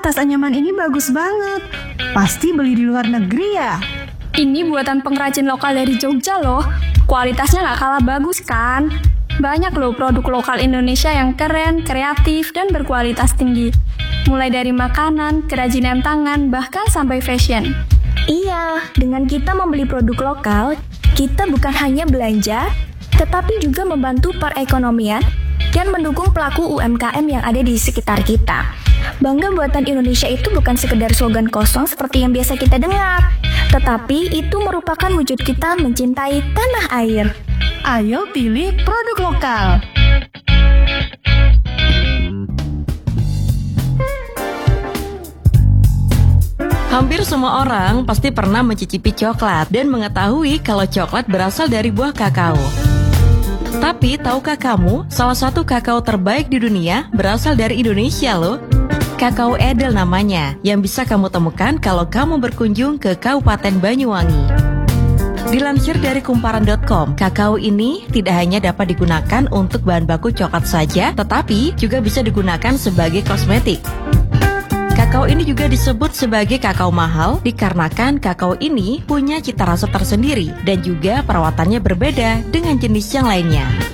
tas anyaman ini bagus banget. Pasti beli di luar negeri ya? Ini buatan pengrajin lokal dari Jogja loh. Kualitasnya nggak kalah bagus kan? Banyak loh produk lokal Indonesia yang keren, kreatif, dan berkualitas tinggi. Mulai dari makanan, kerajinan tangan, bahkan sampai fashion. Iya, dengan kita membeli produk lokal, kita bukan hanya belanja, tetapi juga membantu perekonomian dan mendukung pelaku UMKM yang ada di sekitar kita. Bangga buatan Indonesia itu bukan sekedar slogan kosong seperti yang biasa kita dengar, tetapi itu merupakan wujud kita mencintai tanah air. Ayo pilih produk lokal. Hampir semua orang pasti pernah mencicipi coklat dan mengetahui kalau coklat berasal dari buah kakao. Tapi tahukah kamu, salah satu kakao terbaik di dunia berasal dari Indonesia loh. Kakao Edel namanya, yang bisa kamu temukan kalau kamu berkunjung ke Kabupaten Banyuwangi. Dilansir dari kumparan.com, kakao ini tidak hanya dapat digunakan untuk bahan baku coklat saja, tetapi juga bisa digunakan sebagai kosmetik. Kakao ini juga disebut sebagai kakao mahal dikarenakan kakao ini punya cita rasa tersendiri dan juga perawatannya berbeda dengan jenis yang lainnya.